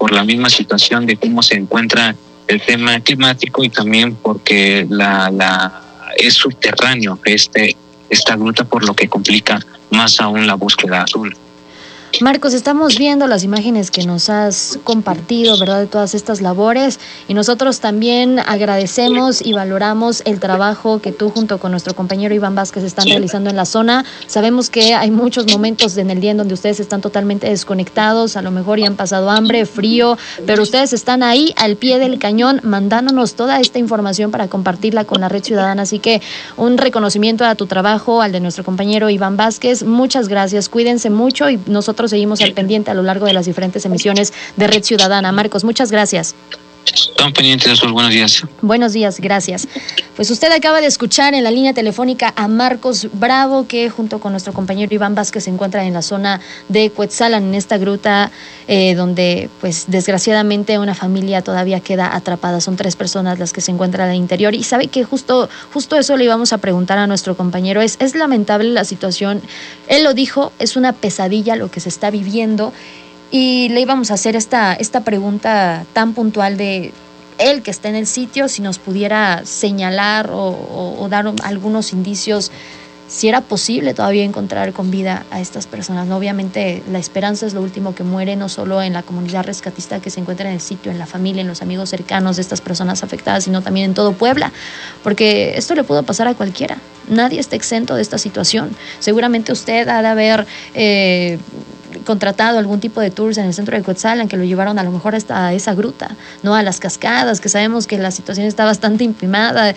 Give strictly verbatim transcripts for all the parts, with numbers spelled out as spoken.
por la misma situación de cómo se encuentra el tema climático y también porque la, la es subterráneo este esta gruta, por lo que complica más aún la búsqueda azul. Marcos, estamos viendo las imágenes que nos has compartido, ¿verdad?, de todas estas labores, y nosotros también agradecemos y valoramos el trabajo que tú junto con nuestro compañero Iván Vázquez están realizando en la zona. Sabemos que hay muchos momentos en el día en donde ustedes están totalmente desconectados, a lo mejor ya han pasado hambre, frío, pero ustedes están ahí al pie del cañón mandándonos toda esta información para compartirla con la Red Ciudadana, así que un reconocimiento a tu trabajo, al de nuestro compañero Iván Vázquez. Muchas gracias, cuídense mucho y nosotros seguimos al pendiente a lo largo de las diferentes emisiones de Red Ciudadana. Marcos, muchas gracias. Están pendientes de sus buenos días. Buenos días, gracias. Pues usted acaba de escuchar en la línea telefónica a Marcos Bravo, que junto con nuestro compañero Iván Vázquez se encuentra en la zona de Cuetzalan, en esta gruta eh, donde, pues, desgraciadamente una familia todavía queda atrapada. Son tres personas las que se encuentran al interior. Y sabe que justo, justo eso le íbamos a preguntar a nuestro compañero. Es, es lamentable la situación. Él lo dijo, es una pesadilla lo que se está viviendo. Y le íbamos a hacer esta, esta pregunta tan puntual de él que está en el sitio, si nos pudiera señalar o, o, o dar algunos indicios, si era posible todavía encontrar con vida a estas personas. ¿No? Obviamente la esperanza es lo último que muere, no solo en la comunidad rescatista que se encuentra en el sitio, en la familia, en los amigos cercanos de estas personas afectadas, sino también en todo Puebla, porque esto le pudo pasar a cualquiera. Nadie está exento de esta situación. Seguramente usted ha de haber Eh, contratado algún tipo de tours en el centro de Cuetzalan que lo llevaron a lo mejor hasta a esa gruta, no a las cascadas, que sabemos que la situación está bastante empinada.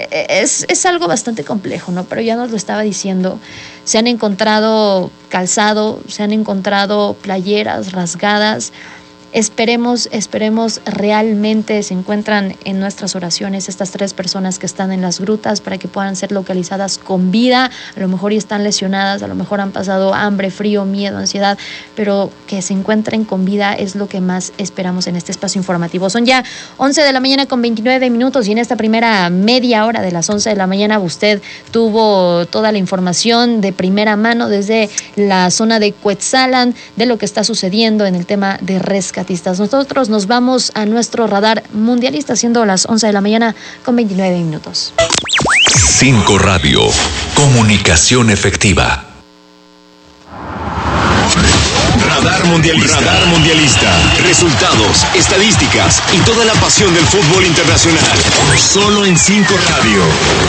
Es, es algo bastante complejo, ¿no? Pero ya nos lo estaba diciendo. Se han encontrado calzado, se han encontrado playeras rasgadas. Esperemos, esperemos realmente se encuentran en nuestras oraciones estas tres personas que están en las grutas para que puedan ser localizadas con vida. A lo mejor ya están lesionadas, a lo mejor han pasado hambre, frío, miedo, ansiedad, pero que se encuentren con vida es lo que más esperamos en este espacio informativo. Son ya once de la mañana con veintinueve minutos y en esta primera media hora de las once de la mañana usted tuvo toda la información de primera mano desde la zona de Cuetzalan de lo que está sucediendo en el tema de rescate. Nosotros nos vamos a nuestro radar mundialista, siendo las once de la mañana con veintinueve minutos. cinco Radio, comunicación efectiva. Radar Mundialista. Radar Mundialista. Resultados, estadísticas y toda la pasión del fútbol internacional. Solo en cinco Radio.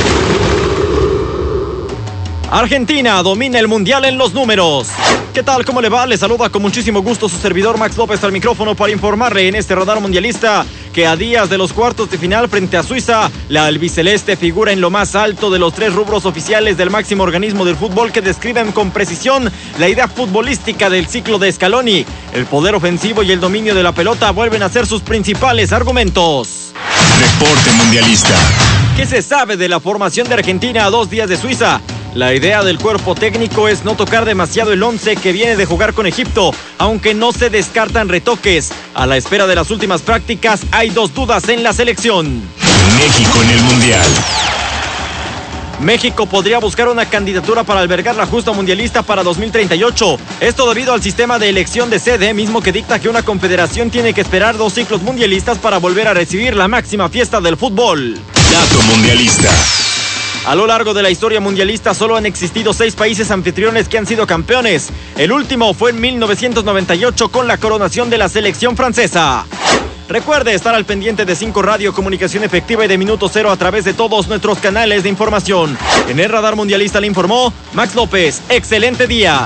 Argentina domina el Mundial en los números. ¿Qué tal? ¿Cómo le va? Le saluda con muchísimo gusto su servidor Max López al micrófono para informarle en este radar mundialista que a días de los cuartos de final frente a Suiza, la albiceleste figura en lo más alto de los tres rubros oficiales del máximo organismo del fútbol que describen con precisión la idea futbolística del ciclo de Scaloni. El poder ofensivo y el dominio de la pelota vuelven a ser sus principales argumentos. Deporte mundialista. ¿Qué se sabe de la formación de Argentina a dos días de Suiza? La idea del cuerpo técnico es no tocar demasiado el once que viene de jugar con Egipto, aunque no se descartan retoques. A la espera de las últimas prácticas hay dos dudas en la selección. México en el Mundial. México podría buscar una candidatura para albergar la justa mundialista para dos mil treinta y ocho. Esto debido al sistema de elección de sede, mismo que dicta que una confederación tiene que esperar dos ciclos mundialistas para volver a recibir la máxima fiesta del fútbol. Dato mundialista. A lo largo de la historia mundialista solo han existido seis países anfitriones que han sido campeones. El último fue en mil novecientos noventa y ocho con la coronación de la selección francesa. Recuerde estar al pendiente de cinco Radio, comunicación efectiva y de Minuto Cero a través de todos nuestros canales de información. En el Radar Mundialista le informó Max López. ¡Excelente día!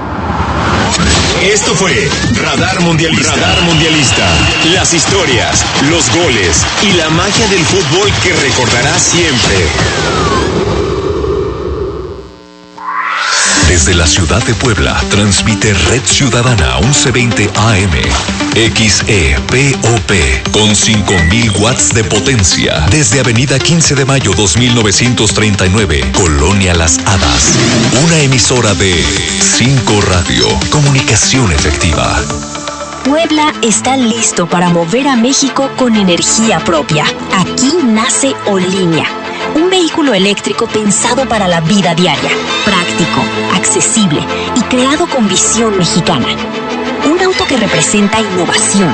Esto fue Radar Mundialista. Radar Mundialista. Las historias, los goles y la magia del fútbol que recordarás siempre. Desde la ciudad de Puebla, transmite Red Ciudadana once veinte A M. X E P O P con cinco mil watts de potencia. Desde Avenida quince de mayo dos mil novecientos treinta y nueve, Colonia Las Hadas. Una emisora de cinco Radio, comunicación efectiva. Puebla está listo para mover a México con energía propia. Aquí nace Olinia, un vehículo eléctrico pensado para la vida diaria, práctico, accesible y creado con visión mexicana. Un auto que representa innovación,